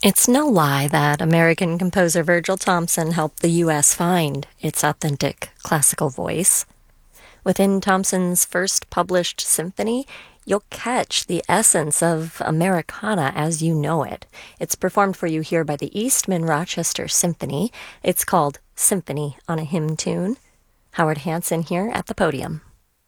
It's no lie that American composer Virgil Thomson helped the U.S. find its authentic classical voice. Within Thomson's first published symphony, you'll catch the essence of Americana as you know it. It's performed for you here by the Eastman Rochester Symphony. It's called Symphony on a Hymn Tune. Howard Hanson here at the podium.